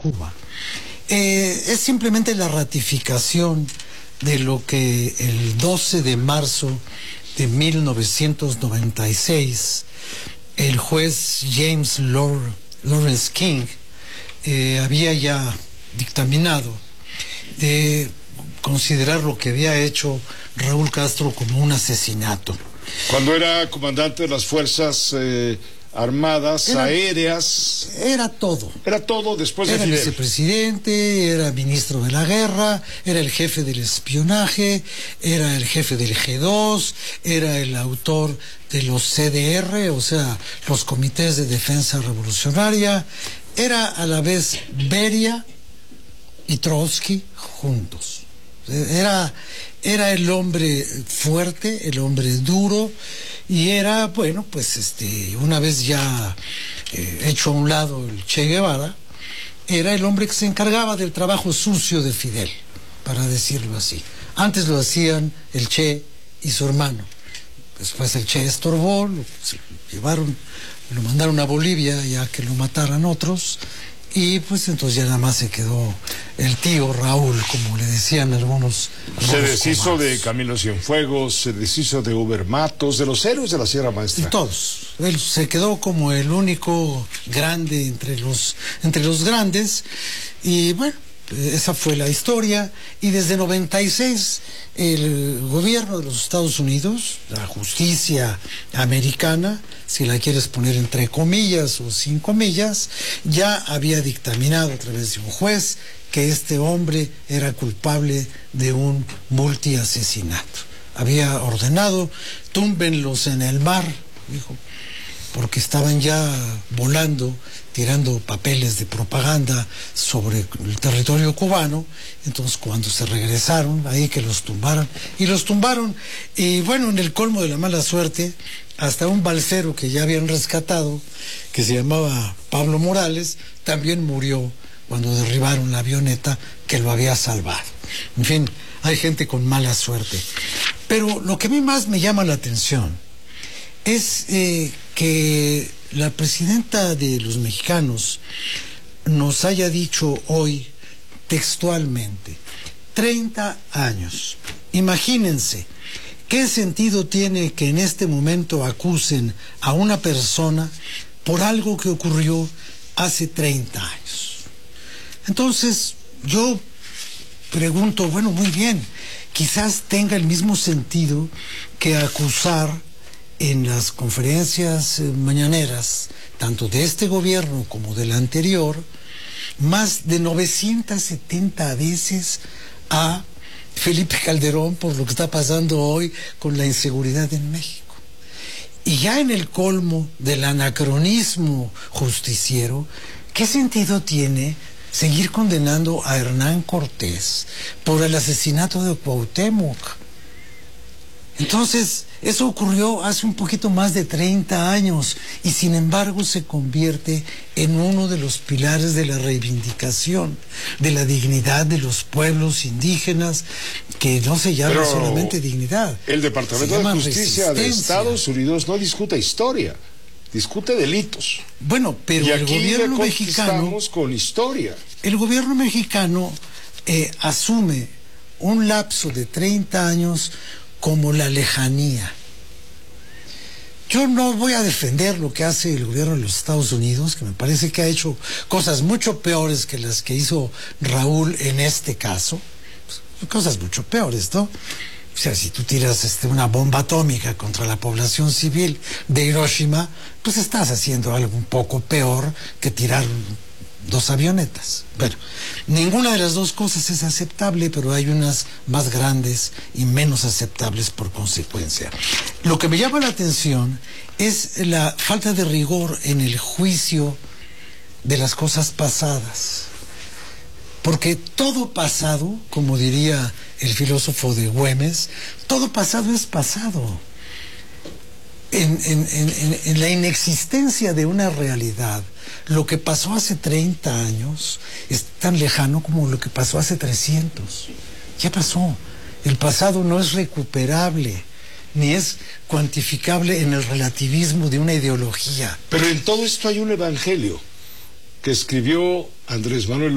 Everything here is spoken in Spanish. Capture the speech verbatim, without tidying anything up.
Cuba. Eh, es simplemente la ratificación de lo que el doce de marzo de mil novecientos noventa y seis el juez James Lord, Lawrence King eh, había ya dictaminado de considerar lo que había hecho Raúl Castro como un asesinato. Cuando era comandante de las fuerzas eh, armadas, era, aéreas... Era todo. Era todo después de Fidel. Era vicepresidente, era ministro de la guerra, era el jefe del espionaje, era el jefe del G dos, era el autor de los C D R, o sea, los comités de defensa revolucionaria, era a la vez Beria y Trotsky juntos. Era, era el hombre fuerte, el hombre duro, y era, bueno, pues este, una vez ya eh, hecho a un lado el Che Guevara, era el hombre que se encargaba del trabajo sucio de Fidel, para decirlo así. Antes lo hacían el Che y su hermano. Después el Che estorbó, lo llevaron, lo mandaron a Bolivia ya que lo mataran otros. Y pues entonces ya nada más se quedó el tío Raúl, como le decían algunos. Se deshizo comandos. De Camilo Cienfuegos, se deshizo de Uber Matos, de los héroes de la Sierra Maestra. Y todos. Él se quedó como el único grande entre los, entre los grandes. Y bueno, esa fue la historia. Y desde noventa y seis el gobierno de los Estados Unidos, la justicia americana, si la quieres poner entre comillas o sin comillas, ya había dictaminado a través de un juez que este hombre era culpable de un multiasesinato. Había ordenado, túmbenlos en el mar, dijo, porque estaban ya volando, tirando papeles de propaganda sobre el territorio cubano. Entonces cuando se regresaron, ahí que los tumbaron, y los tumbaron, y bueno, en el colmo de la mala suerte, hasta un balsero que ya habían rescatado, que se llamaba Pablo Morales, también murió cuando derribaron la avioneta que lo había salvado. En fin, hay gente con mala suerte. Pero lo que a mí más me llama la atención es eh, que la presidenta de los mexicanos nos haya dicho hoy textualmente, treinta años. Imagínense, ¿qué sentido tiene que en este momento acusen a una persona por algo que ocurrió hace treinta años? Entonces, yo pregunto, bueno, muy bien, quizás tenga el mismo sentido que acusar en las conferencias mañaneras, tanto de este gobierno como del anterior, más de novecientas setenta veces a Felipe Calderón por lo que está pasando hoy con la inseguridad en México. Y ya en el colmo del anacronismo justiciero, ¿qué sentido tiene seguir condenando a Hernán Cortés por el asesinato de Cuauhtémoc? Entonces, eso ocurrió hace un poquito más de treinta años y sin embargo se convierte en uno de los pilares de la reivindicación de la dignidad de los pueblos indígenas, que no se llama Pero solamente dignidad. El Departamento de Justicia de Estados Unidos no discute historia, discute delitos. Bueno, pero y el aquí gobierno mexicano con historia. El gobierno mexicano eh, asume un lapso de treinta años como la lejanía. Yo no voy a defender lo que hace el gobierno de los Estados Unidos, que me parece que ha hecho cosas mucho peores que las que hizo Raúl en este caso, pues, cosas mucho peores, ¿no? O sea, si tú tiras este, una bomba atómica contra la población civil de Hiroshima, pues estás haciendo algo un poco peor que tirar dos avionetas. Bueno, ninguna de las dos cosas es aceptable, pero hay unas más grandes y menos aceptables por consecuencia. Lo que me llama la atención es la falta de rigor en el juicio de las cosas pasadas. Porque todo pasado, como diría el filósofo de Güemes, todo pasado es pasado. En, en, en, en la inexistencia de una realidad, lo que pasó hace treinta años es tan lejano como lo que pasó hace trescientos. Ya pasó. El pasado no es recuperable, ni es cuantificable en el relativismo de una ideología. Pero en todo esto hay un evangelio que escribió Andrés Manuel